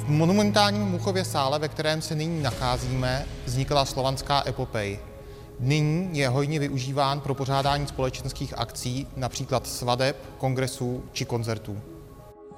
V monumentálním Muchově sále, ve kterém se nyní nacházíme, vznikla Slovanská epopej. Nyní je hojně využíván pro pořádání společenských akcí, například svateb, kongresů či koncertů.